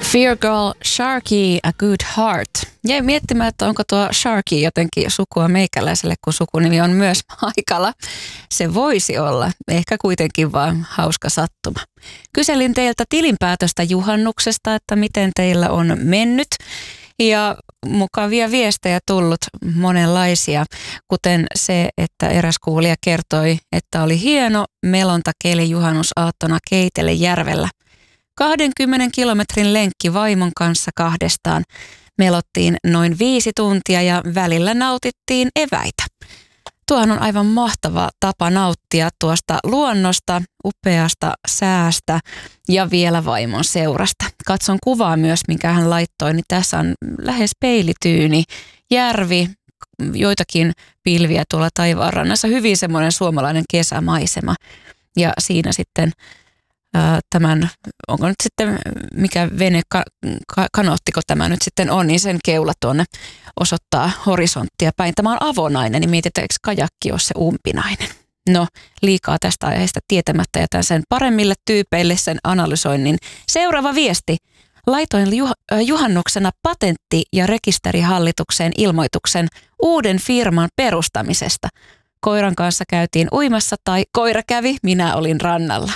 Fear Girl, Sharky, A Good Heart. Jäin miettimään, että onko tuo Sharky jotenkin sukua meikäläiselle, kun sukunimi on myös Haikala. Se voisi olla, ehkä kuitenkin vaan hauska sattuma. Kyselin teiltä tilinpäätöstä juhannuksesta, että miten teillä on mennyt. Ja mukavia viestejä tullut monenlaisia, kuten se, että eräs kuulija kertoi, että oli hieno melontakeli juhannusaattona Keitelejärvellä. 20 kilometrin lenkki vaimon kanssa kahdestaan. Melottiin noin 5 tuntia ja välillä nautittiin eväitä. Tuohan on aivan mahtava tapa nauttia tuosta luonnosta, upeasta säästä ja vielä vaimon seurasta. Katson kuvaa myös, minkä hän laittoi, niin tässä on lähes peilityyni, järvi, joitakin pilviä tuolla taivaanrannassa. Hyvin semmoinen suomalainen kesämaisema ja siinä sitten tämän, onko nyt sitten mikä vene, kanoottiko tämä nyt sitten on, niin sen keula tuonne osoittaa horisonttia päin. Tämä on avonainen, niin mietitään, eikö kajakki ole se umpinainen? No, liikaa tästä aiheesta tietämättä jätän sen paremmille tyypeille sen analysoinnin. Seuraava viesti. Laitoin juhannuksena patentti- ja rekisterihallitukseen ilmoituksen uuden firman perustamisesta. Koiran kanssa käytiin uimassa tai koira kävi, minä olin rannalla.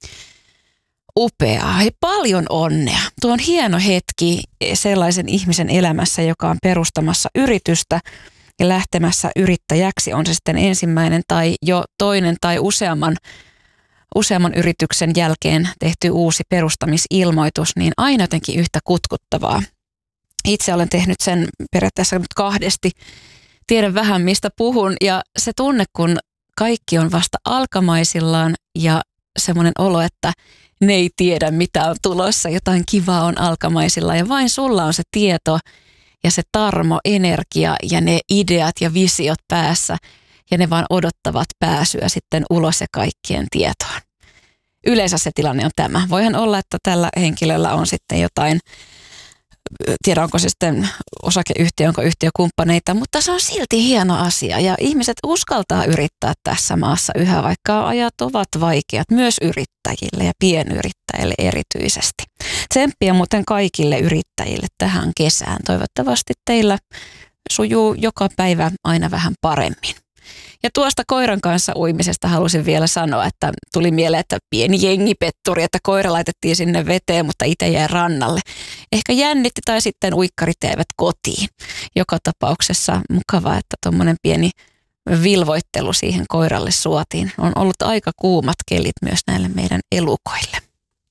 Upeaa. Hei, paljon onnea. Tuo on hieno hetki sellaisen ihmisen elämässä, joka on perustamassa yritystä ja lähtemässä yrittäjäksi. On se sitten ensimmäinen tai jo toinen tai useamman yrityksen jälkeen tehty uusi perustamisilmoitus, niin aina jotenkin yhtä kutkuttavaa. Itse olen tehnyt sen periaatteessa nyt 2. Tiedän vähän, mistä puhun ja se tunne, kun kaikki on vasta alkamaisillaan ja semmoinen olo, että ne ei tiedä, mitä on tulossa, jotain kivaa on alkamaisilla ja vain sulla on se tieto ja se tarmo, energia ja ne ideat ja visiot päässä ja ne vaan odottavat pääsyä sitten ulos ja kaikkien tietoon. Yleensä se tilanne on tämä. Voihan olla, että tällä henkilöllä on sitten jotain, tiedä onko se sitten osakeyhtiö, onko yhtiökumppaneita, mutta se on silti hieno asia ja ihmiset uskaltaa yrittää tässä maassa yhä, vaikka ajat ovat vaikeat myös yrittäjille ja pienyrittäjille erityisesti. Tsemppiä muuten kaikille yrittäjille tähän kesään. Toivottavasti teillä sujuu joka päivä aina vähän paremmin. Ja tuosta koiran kanssa uimisesta halusin vielä sanoa, että tuli mieleen, että pieni jengipetturi, että koira laitettiin sinne veteen, mutta itse jäi rannalle. Ehkä jännitti tai sitten uikkarit jäivät kotiin. Joka tapauksessa mukavaa, että tuommoinen pieni vilvoittelu siihen koiralle suotiin. On ollut aika kuumat kelit myös näille meidän elukoille.